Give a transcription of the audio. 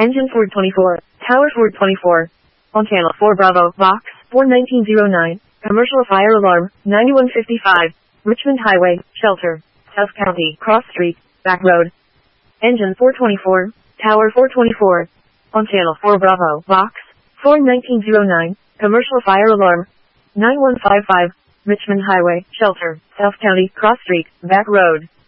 Engine Ford 24, Tower Ford 24. On channel 4 Bravo, Box 41909, commercial fire alarm, 9155, Richmond Highway, Shelter, South County, Cross Street, Back Road. Engine 424, Tower 424. On channel 4 Bravo, Box 41909, commercial fire alarm, 9155, Richmond Highway, Shelter, South County, Cross Street, Back Road.